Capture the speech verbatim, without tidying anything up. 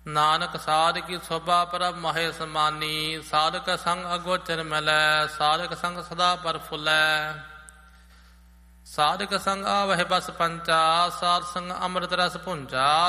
ਨਾਨਕ ਸਾਧ ਕੀ ਸੋਭਾ ਪ੍ਰਭ ਮਹੇ ਸਮਾਨੀ। ਸਾਧਕ ਸੰਗ ਅਗੋਚਰ ਮਿਲੈ, ਸਾਧਕ ਸੰਗ ਸਦਾ ਪ੍ਰਫੁੱਲੈ। ਸਾਧਕ ਸੰਗ ਆਵਹਿ ਬਸ ਪੰਚਾ, ਸਾਧ ਸੰਗ ਅੰਮ੍ਰਿਤ ਰਸ ਭੁੰਜਾ।